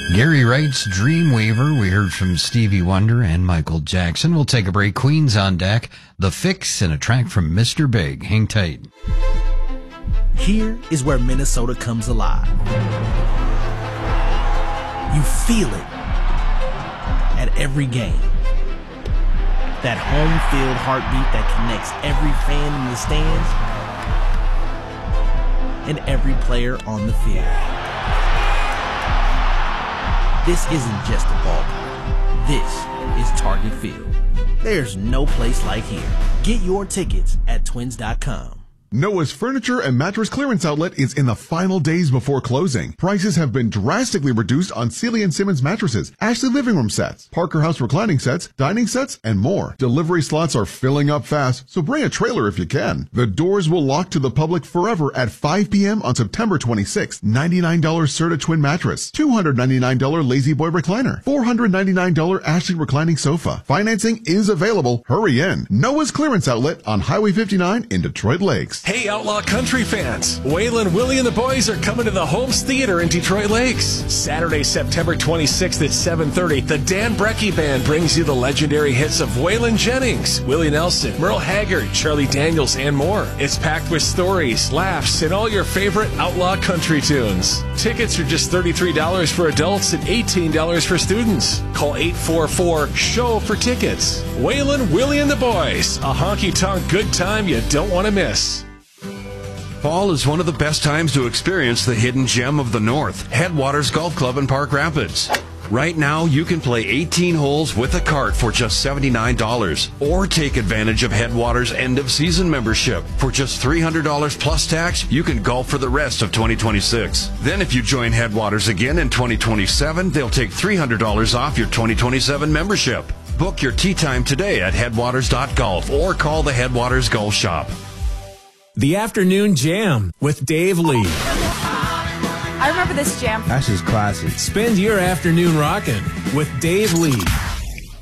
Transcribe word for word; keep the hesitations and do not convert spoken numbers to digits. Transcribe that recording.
Gary Wright's Dreamweaver. We heard from Stevie Wonder and Michael Jackson. We'll take a break. Queens on deck. The Fix and a track from Mister Big. Hang tight. Here is where Minnesota comes alive. You feel it at every game. That home field heartbeat that connects every fan in the stands and every player on the field. This isn't just a ballpark. This is Target Field. There's no place like here. Get your tickets at twins dot com. Noah's Furniture and Mattress Clearance Outlet is in the final days before closing. Prices have been drastically reduced on Sealy and Simmons mattresses, Ashley living room sets, Parker House reclining sets, dining sets, and more. Delivery slots are filling up fast, so bring a trailer if you can. The doors will lock to the public forever at five p.m. on September twenty-sixth. ninety-nine dollars Serta Twin Mattress, two hundred ninety-nine dollars Lazy Boy Recliner, four hundred ninety-nine dollars Ashley Reclining Sofa. Financing is available. Hurry in. Noah's Clearance Outlet on Highway fifty-nine in Detroit Lakes. Hey, Outlaw Country fans. Waylon, Willie, and the boys are coming to the Holmes Theater in Detroit Lakes. Saturday, September twenty-sixth at seven thirty, the Dan Brecky Band brings you the legendary hits of Waylon Jennings, Willie Nelson, Merle Haggard, Charlie Daniels, and more. It's packed with stories, laughs, and all your favorite outlaw country tunes. Tickets are just thirty-three dollars for adults and eighteen dollars for students. Call eight four four, S H O W for tickets. Waylon, Willie, and the boys. A honky-tonk good time you don't want to miss. Fall is one of the best times to experience the hidden gem of the North, Headwaters Golf Club in Park Rapids. Right now, you can play eighteen holes with a cart for just seventy-nine dollars, or take advantage of Headwaters' end-of-season membership. For just three hundred dollars plus tax, you can golf for the rest of twenty twenty-six. Then if you join Headwaters again in twenty twenty-seven, they'll take three hundred dollars off your twenty twenty-seven membership. Book your tee time today at headwaters dot golf or call the Headwaters Golf Shop. The Afternoon Jam with Dave Lee. I remember this jam. That's just classic. Spend your afternoon rocking with Dave Lee.